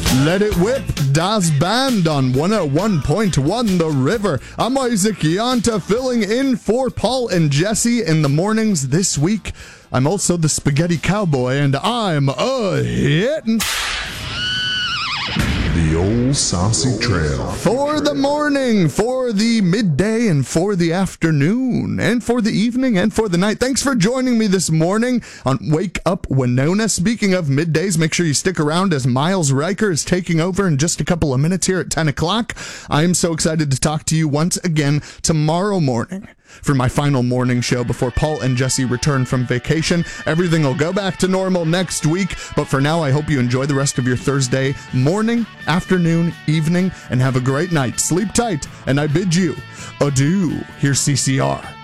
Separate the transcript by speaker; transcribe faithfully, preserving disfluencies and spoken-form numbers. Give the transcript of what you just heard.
Speaker 1: Let it whip, Das Band on one oh one point one The River. I'm Isaac Yanta, filling in for Paul and Jesse in the mornings this week. I'm also the Spaghetti Cowboy, and I'm a hittin'
Speaker 2: the old saucy trail.
Speaker 1: For the morning, for the midday, and for the afternoon, and for the evening, and for the night. Thanks for joining me this morning on Wake Up Winona. Speaking of middays, make sure you stick around as Miles Riker is taking over in just a couple of minutes here at ten o'clock. I am so excited to talk to you once again tomorrow morning for my final morning show before Paul and Jesse return from vacation. Everything will go back to normal next week, but for now, I hope you enjoy the rest of your Thursday morning, afternoon, evening, and have a great night. Sleep tight, and I bid you adieu. Here's C C R.